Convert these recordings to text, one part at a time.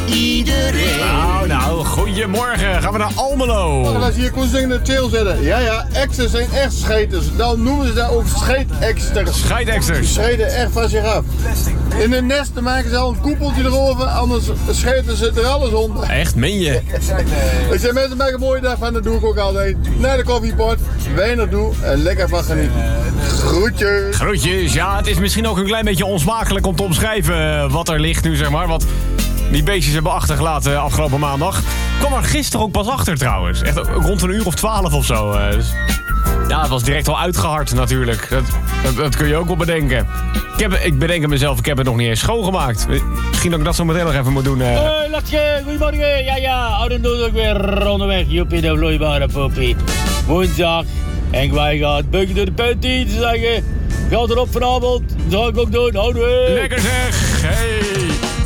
iedereen. Nou, goedemorgen. Gaan we naar Almelo. Als je hier kon zingen de trail zetten. Ja, exers zijn echt scheters. Dan noemen ze dat ook scheetexters. Scheidexters. Scheten echt van zich af. In de nesten maken ze al een koepeltje erover, anders scheten ze er alles onder. Echt, meen je? Ik zeg mensen, maak een mooie dag van, dat doe ik ook altijd. Naar de koffiepot, weinig doe en lekker van genieten. Groetjes. Groetjes. Ja, het is misschien ook een klein beetje onsmakelijk om te omschrijven wat er ligt nu, zeg maar. Wat die beestjes hebben achtergelaten afgelopen maandag. Kwam er gisteren ook pas achter trouwens. Echt rond 1:12 of zo. Dus ja, het was direct al uitgehard natuurlijk. Dat kun je ook wel bedenken. Ik bedenk het mezelf, ik heb het nog niet eens schoongemaakt. Misschien dat ik dat zo meteen nog even moet doen. Hoi, Latje, goedemorgen. Ja, oude doet ook weer onderweg. Joepie, de vloeibare poepie. Woensdag. En wij gaan bukken door de panty. Ze zeggen, gaat erop vanavond. Dat zal ik ook doen. Houden. Lekker zeg. Hey.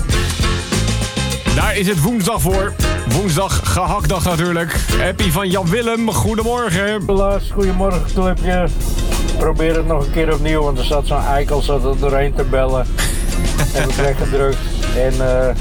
Daar is het woensdag voor. Woensdag gehaktdag natuurlijk. Happy van Jan Willem, goedemorgen. Helaas, goedemorgen Clubje. Probeer het nog een keer opnieuw, want er zat zo'n eikel er doorheen te bellen. Heb ik weggedrukt. En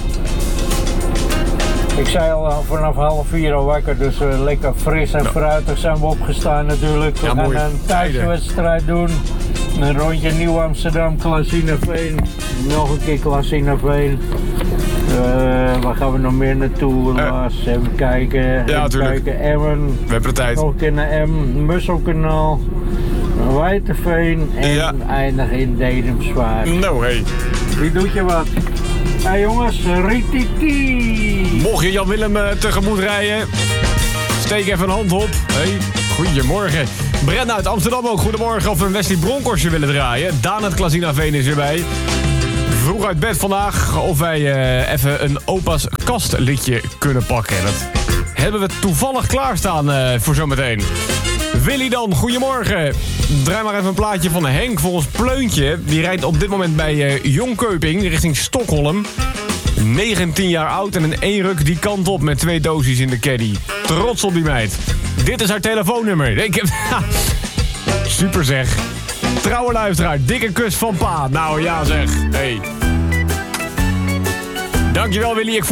ik zei al vanaf 3:30 al wakker, dus lekker fris en fruitig zijn we opgestaan natuurlijk. We Ja, gaan mooi. een thuiswedstrijd doen. Een rondje Nieuw-Amsterdam, Klasinaveen. Nog een keer Klasinaveen. Waar gaan we nog meer naartoe? Even kijken. Ja, tuurlijk. Emmen. We hebben de tijd. Nog een keer naar Emmen. Musselkanaal. Wijteveen. En eindigen in Dedemsvaart. Nou, hey. Wie doet je wat? Hey jongens, rititi. Mocht je Jan Willem tegemoet rijden, steek even een hand op. Hey, goedemorgen. Brenna uit Amsterdam ook, goedemorgen. Of we een Wesley Bronkhorstje willen draaien. Daan uit Klasinaveen is erbij. Vroeg uit bed vandaag of wij even een opa's kastliedje kunnen pakken. Dat hebben we toevallig klaarstaan voor zometeen. Willy dan, goedemorgen. Draai maar even een plaatje van Henk voor ons Pleuntje. Die rijdt op dit moment bij Jongkeuping richting Stockholm. 19 jaar oud en in één ruk die kant op met 2 doosjes in de caddy. Trots op die meid. Dit is haar telefoonnummer. Super zeg. Trouwe luisteraar, dikke kus van pa. Nou ja zeg. Hey. Dankjewel Willy.